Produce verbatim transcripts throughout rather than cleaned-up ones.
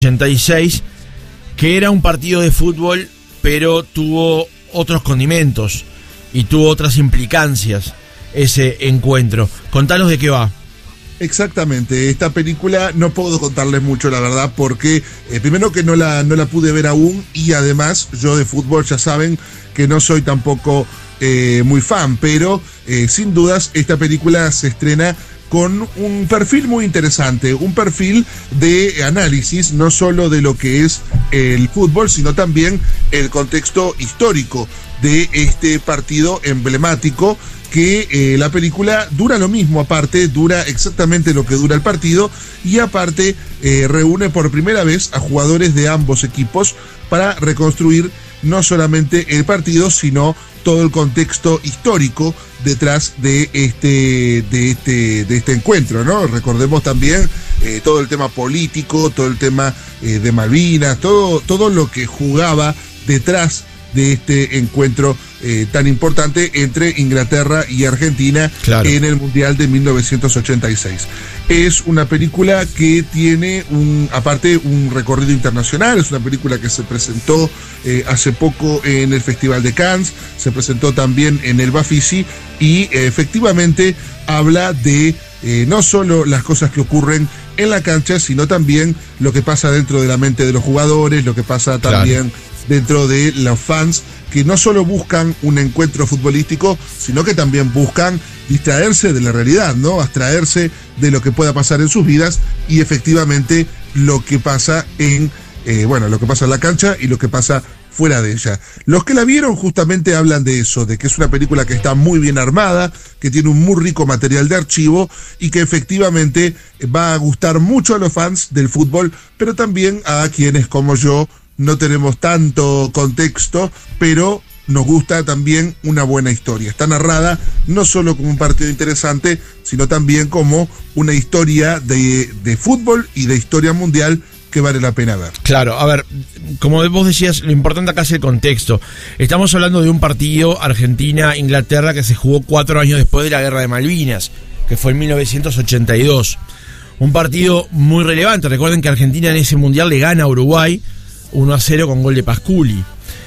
ochenta y seis, que era un partido de fútbol, pero tuvo otros condimentos y tuvo otras implicancias ese encuentro. Contanos de qué va. Exactamente, esta película no puedo contarles mucho, la verdad, porque eh, primero que no la, no la pude ver aún, y además yo de fútbol ya saben que no soy tampoco eh, muy fan, pero eh, sin dudas esta película se estrena con un perfil muy interesante, un perfil de análisis no solo de lo que es el fútbol, sino también el contexto histórico de este partido emblemático, que eh, la película dura lo mismo, aparte, dura exactamente lo que dura el partido, y aparte eh, reúne por primera vez a jugadores de ambos equipos para reconstruir no solamente el partido, sino todo el contexto histórico detrás de este, de este, de este encuentro, ¿no? Recordemos también eh, todo el tema político, todo el tema eh, de Malvinas, todo, todo lo que jugaba detrás de este encuentro eh, tan importante entre Inglaterra y Argentina, claro, en el Mundial de mil novecientos ochenta y seis. Es una película que tiene, un, aparte, un recorrido internacional. Es una película que se presentó eh, hace poco en el Festival de Cannes, se presentó también en el Bafisi, y eh, efectivamente habla de eh, no solo las cosas que ocurren en la cancha, sino también lo que pasa dentro de la mente de los jugadores, lo que pasa también, claro, dentro de los fans, que no solo buscan un encuentro futbolístico, sino que también buscan distraerse de la realidad, ¿no? Abstraerse de lo que pueda pasar en sus vidas, y efectivamente lo que pasa en, eh, bueno, lo que pasa en la cancha y lo que pasa fuera de ella. Los que la vieron justamente hablan de eso, de que es una película que está muy bien armada, que tiene un muy rico material de archivo, y que efectivamente va a gustar mucho a los fans del fútbol, pero también a quienes como yo no tenemos tanto contexto, pero nos gusta también una buena historia. Está narrada no solo como un partido interesante, sino también como una historia de, de fútbol y de historia mundial que vale la pena ver. Claro, a ver, como vos decías, lo importante acá es el contexto. Estamos hablando de un partido Argentina-Inglaterra que se jugó cuatro años después de la Guerra de Malvinas, que fue en mil novecientos ochenta y dos. Un partido muy relevante. Recuerden que Argentina en ese mundial le gana a Uruguay uno a cero con gol de Pasculi.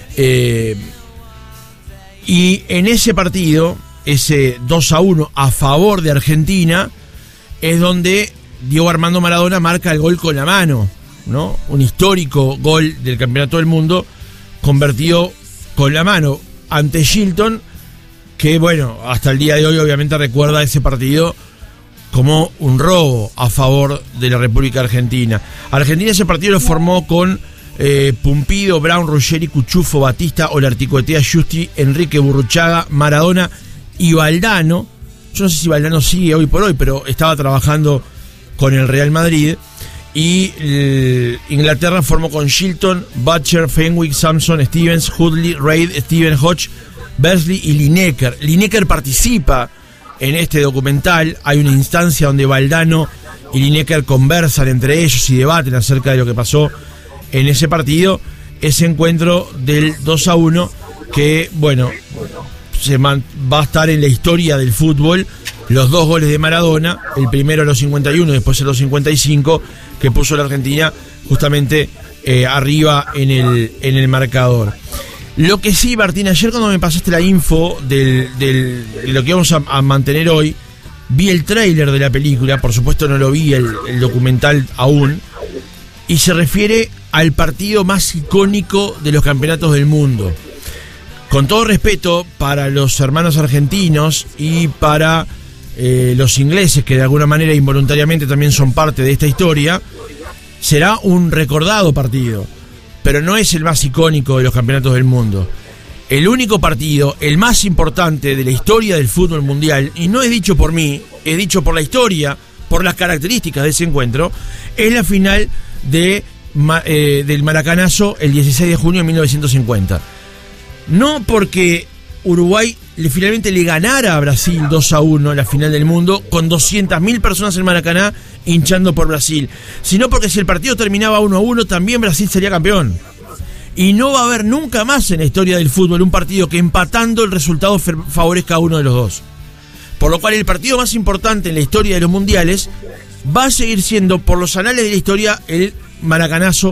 Eh, y en ese partido, ese dos a uno a favor de Argentina, es donde Diego Armando Maradona marca el gol con la mano, ¿no? Un histórico gol del Campeonato del Mundo convertido con la mano ante Shilton, que bueno, hasta el día de hoy obviamente recuerda ese partido como un robo a favor de la República Argentina. Argentina ese partido lo formó con Eh, Pumpido, Brown, Ruggeri, Cuchufo, Batista, Olarticotea, Justi, Enrique Burruchaga, Maradona y Valdano. Yo no sé si Valdano sigue hoy por hoy, pero estaba trabajando con el Real Madrid. Y eh, Inglaterra formó con Shilton, Butcher, Fenwick, Sampson, Stevens, Hoodley, Reid, Steven Hodge, Bersley y Lineker. Lineker participa en este documental. Hay una instancia donde Valdano y Lineker conversan entre ellos y debaten acerca de lo que pasó en ese partido, ese encuentro del dos a uno, que, bueno, se man, va a estar en la historia del fútbol. Los dos goles de Maradona, el primero a los cincuenta y uno y después a los cincuenta y cinco, que puso la Argentina justamente eh, arriba en el, en el marcador. Lo que sí, Martín, ayer cuando me pasaste la info del, del, de lo que vamos a, a mantener hoy, vi el tráiler de la película, por supuesto no lo vi el, el documental aún, y se refiere al partido más icónico de los campeonatos del mundo. Con todo respeto para los hermanos argentinos y para eh, los ingleses, que de alguna manera involuntariamente también son parte de esta historia, será un recordado partido, pero no es el más icónico de los campeonatos del mundo. El único partido, el más importante de la historia del fútbol mundial, y no es dicho por mí, es dicho por la historia, por las características de ese encuentro, es la final de Eh, del Maracanazo el dieciséis de junio de mil novecientos cincuenta. No porque Uruguay le, finalmente le ganara a Brasil dos a uno en la final del mundo, con doscientas mil personas en Maracaná hinchando por Brasil, sino porque si el partido terminaba uno a uno, también Brasil sería campeón. Y no va a haber nunca más en la historia del fútbol un partido que empatando el resultado favorezca a uno de los dos. Por lo cual el partido más importante en la historia de los mundiales va a seguir siendo, por los anales de la historia, el maracanazo